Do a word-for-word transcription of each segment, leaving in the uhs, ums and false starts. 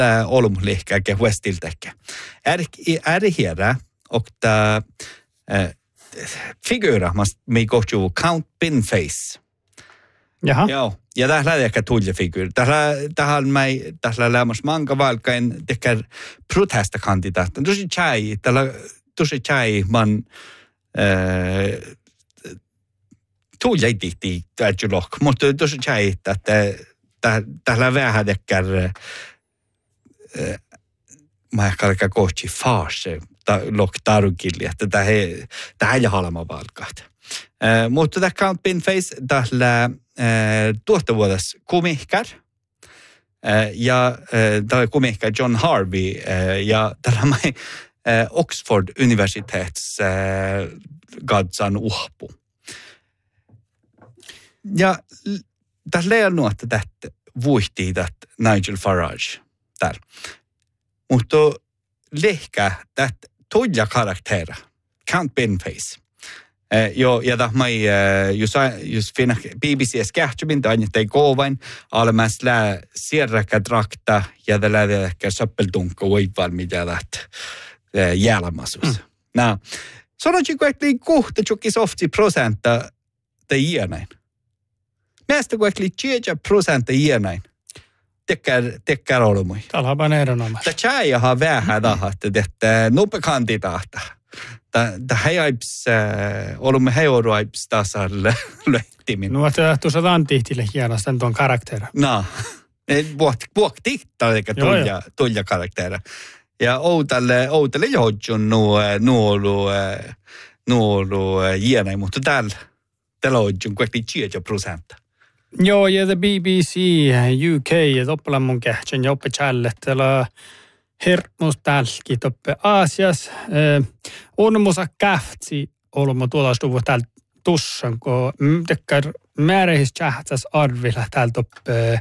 tällä olumlihkäkä Westiltäkä. Är är här och ta figura must me go to Count Binface. Jaha. Joo. Ja tällä ehkä tulja figura. Tällä tähän mai tällä lämmas manga valkain tekär protesta kandidaat. Tosi chai tällä tosi chai man eh tulja tihti täjulok. Mutta tosi chai että tällä vähän tekär mä ehkä alkaa kohti farse lok tarukille että tämä ei tämä ei halma valkaat. Mutta tämä Count Binface tällä tuottavuudessa komikar ja tämä komikar John Harvey ja tällä mai Oxford Universitets gadsan uhpu. Ja tällä ei ole että vuihtii että Nigel Farage där. Mutta lehkä that toja karaktera Count Binface. Eh, jo ja da mai eh, just just finna B B C skärtjubin da inte gåvan allmänt lä sierraka drakta ja det lä ehkä söppeldunka oival mitä that eh, jälmasus. Mm. Na. Sanoisin kuitenkin kohta chukki softi prosenta te ienäin. Meistä kuitenkin tjeja prosenta ienäin. Tekkär tekkär olumui. Täällä on vain erinomaista. Tämä tjäjä har vähän tahat, että nope kandidaata. Tämä heips olumme heioroips tässä lehtimin. No, että tuossa tantihtille hienosti tuon karakteri. No, vuok vuok tihtaa eikä tulla tulla karakteri. Ja outalle outalle johon nuo nuolu nuolu jienai, mutta täällä täällä on kuitenkin tjeja prosenta. Joo, ja the B B C U K ja toppala mun kähtsän ja oppe challet täällä hermus tälki toppe Aasias. On musa kähtsi olemme tuollastuvu täällä tussan, kun tekkär määrähis kähtsäs arvilla täällä toppe.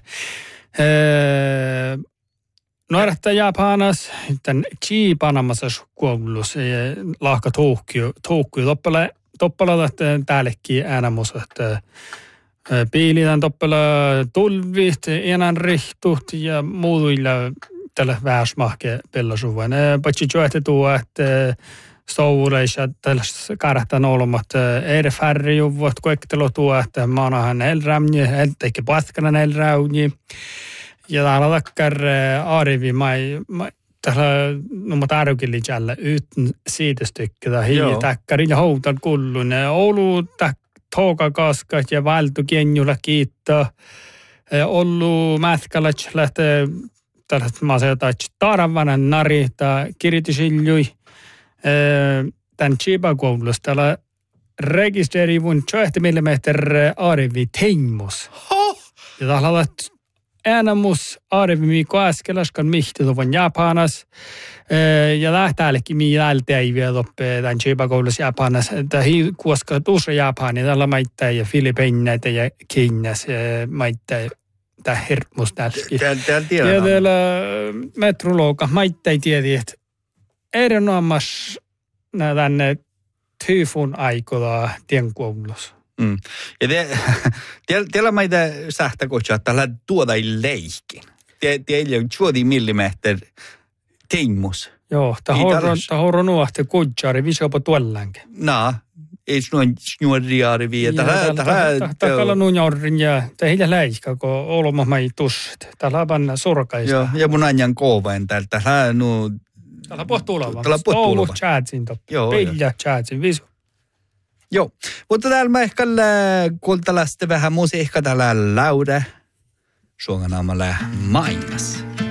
Nuorettä Japanas, tämän Chiipanamassa kuollus lahka toukkiu, toukkiu toppala, toppala täällekin äänämusa, että piilitän toppela tulvit, enän rihtut ja muilla tällä värsmahke pellasuvan. Patsi joette tuo, että stouleissa tällä kartan olemat eri färjuvot, koektelo tuo, että maanahan elrämni, eikä patkanan elräuni. Ja täällä takkar arivi mai, tällä nummat arukilli jälle yhden siitä stykkeä. Hiili takkari ja houtan kullun. Oulu takkar. Toukakaskat ja valtu kenjulla kiittää. Ollu mätkäläts lähtee tällaiset maaseutaat taravanan nari tai kirjoitusiljui. Tän Chiba-koulussa täällä rekisterivun kaksikymmentä millimetriä arivi teimmus. Ja täällä on äänemus arivi miiko äskeläskan mihti tuon Japanas. Ja lähtäälekin mi jälteiviä toppe tämän Chiba-koulussa Japanas. Tämä kuoska tuossa Japania, täällä maittaa ja Filippiineitä ja Kiinas maittaa tämä hermus tälläkin. Täällä tiedän. Ja täällä metrologa maittaa tiedä, että erinomas tänne tyfun aikoilla tienkoulussa. Mm. Ja teillä maita sähtäkoitsia, että tällä tuoda ei leikin. Teillä on kaksikymmentä millimetriä teimmus. Joo, tämä horro nuohti kudjari, visi jopa tuollankin. No, ei sinun snuoriari vielä. Takalla nuorrin ja teillä läiskä, kun olemme mai tussit. Täällä on panna surkaista. Joo, ja mun anjan kovain täällä. Täällä on nu... Täällä on pohtuulava. Täällä on pohtuulava. Oulu chatsin toppi. Joo. Peillä chatsin, visu. Joo, mutta täällä mä ehkä kuultalaste vähän musiikka täällä laude. Suongan aamalla mainas.